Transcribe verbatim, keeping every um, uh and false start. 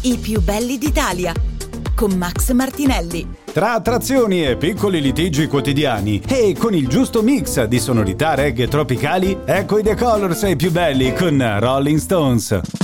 i più belli d'Italia, con Max Martinelli. Tra attrazioni e piccoli litigi quotidiani e con il giusto mix di sonorità reggae tropicali, ecco i The Colors ai più belli con Rolling Stones.